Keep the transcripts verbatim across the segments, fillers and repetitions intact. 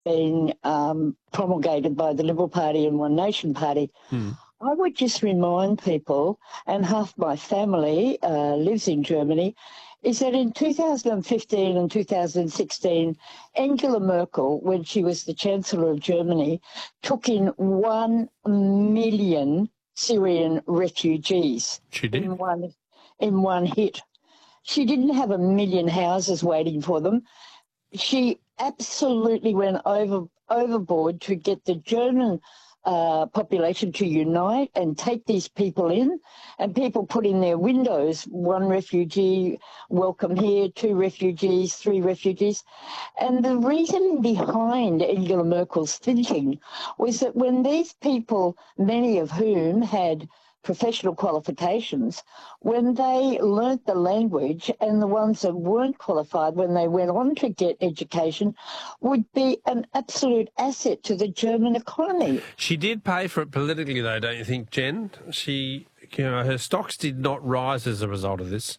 being um, promulgated by the Liberal Party and One Nation Party. Hmm. I would just remind people, and half my family uh, lives in Germany, is that in two thousand fifteen and two thousand sixteen, Angela Merkel, when she was the Chancellor of Germany, took in one million Syrian refugees. She did. In one, in one hit. She didn't have a million houses waiting for them. She absolutely went over overboard to get the German uh, population to unite and take these people in, and people put in their windows, one refugee, welcome here, two refugees, three refugees. And the reason behind Angela Merkel's thinking was that when these people, many of whom had professional qualifications, when they learnt the language, and the ones that weren't qualified when they went on to get education, would be an absolute asset to the German economy. She did pay for it politically, though, don't you think, Jen? She, you know, her stocks did not rise as a result of this.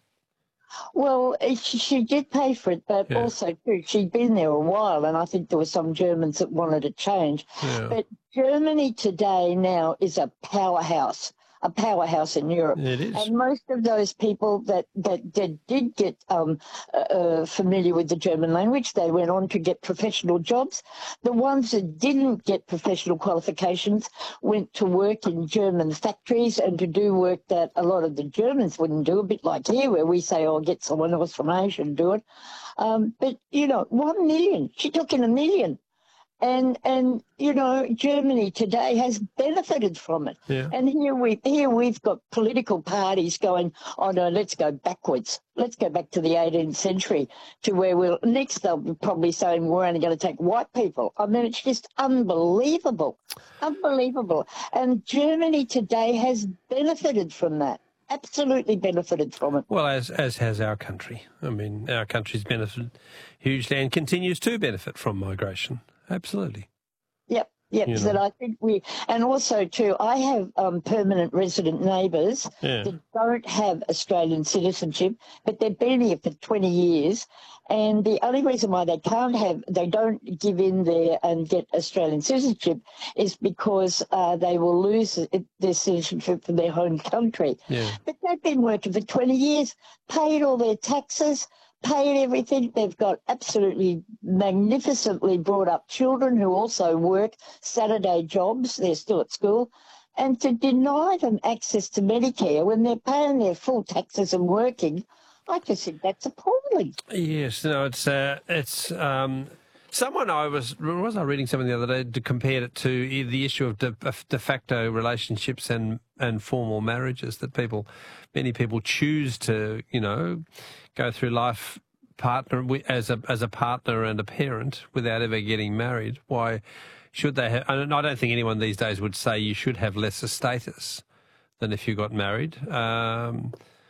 Well, she, she did pay for it, but Yeah. also, too, she'd been there a while, and I think there were some Germans that wanted to change. Yeah. But Germany today now is a powerhouse. a powerhouse in Europe. It is. And most of those people that, that, that did get um, uh, familiar with the German language, they went on to get professional jobs. The ones that didn't get professional qualifications went to work in German factories and to do work that a lot of the Germans wouldn't do, a bit like here where we say, oh, get someone else from Asia to do it. Um, but, you know, one million. She took in a million. And, and you know, Germany today has benefited from it. Yeah. And here, we, here we've got political parties going, oh, no, let's go backwards. Let's go back to the eighteenth century to where we'll, next they'll be probably saying we're only going to take white people. I mean, it's just unbelievable, unbelievable. And Germany today has benefited from that. Absolutely benefited from it. Well, as as has our country. I mean, our country's benefited hugely and continues to benefit from migration. Absolutely. Yep, yep. You know. So I think we, and also too, I have um, permanent resident neighbours Yeah. that don't have Australian citizenship, but they've been here for twenty years. And the only reason why they can't have, they don't give in there and get Australian citizenship is because uh, they will lose it, their citizenship for their home country. Yeah. But they've been working for twenty years, paid all their taxes, paid everything. They've got absolutely magnificently brought up children who also work Saturday jobs. They're still at school. And to deny them access to Medicare when they're paying their full taxes and working, I just think that's appalling. Yes, no, it's uh, it's um, someone I was was I reading something the other day to compare it to the issue of de, of de facto relationships and and formal marriages, that people, many people choose to, you know, go through life partner as a as a partner and a parent without ever getting married. Why should they have? I don't think anyone these days would say you should have lesser status than if you got married. Um,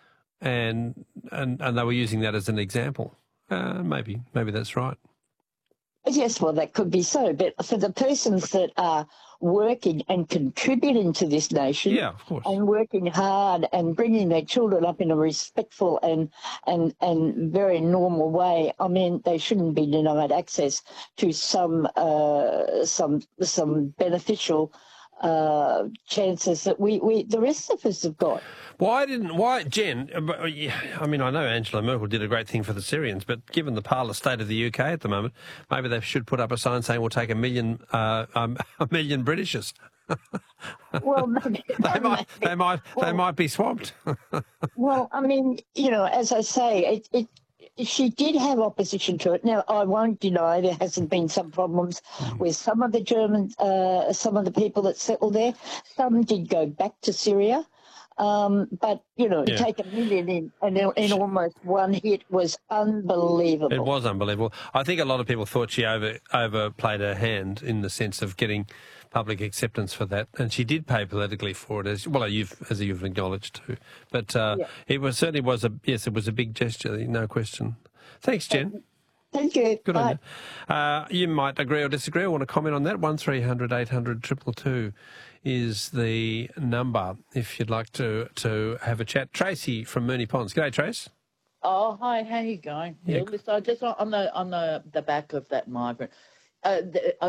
And, and and they were using that as an example. Uh, maybe maybe that's right. Yes, well, that could be so. But for the persons that are working and contributing to this nation, Yeah, of course. and working hard and bringing their children up in a respectful and and and very normal way, I mean, they shouldn't be denied access to some uh, some some beneficial uh, chances that we, we the rest of us have got. Why didn't, why, Jen, I mean, I know Angela Merkel did a great thing for the Syrians, but given the parlous state of the U K at the moment, maybe they should put up a sign saying we'll take a million, uh, um, a million Britishers. Well, maybe, they might, maybe. they might, well, they might be swamped. Well, I mean, you know, as I say, it, it she did have opposition to it. Now, I won't deny there hasn't been some problems mm. with some of the Germans, uh, some of the people that settled there. Some did go back to Syria. Um, but, you know, Yeah. take a million in, and in, in almost one hit was unbelievable. It was unbelievable. I think a lot of people thought she over overplayed her hand in the sense of getting public acceptance for that, and she did pay politically for it, as well, you've, as you've acknowledged too. But uh, yeah. it was certainly was a yes, it was a big gesture, no question. Thanks, Jen. Thank you. Good Bye. on you. Uh, you might agree or disagree or want to comment on that. One three hundred eight hundred two two two is the number if you'd like to to have a chat. Tracy from Moonee Ponds. G'day, Trace. Oh, hi. How you going? Yeah. Yeah. Listen, I just on the on the the back of that migrant. Uh, the,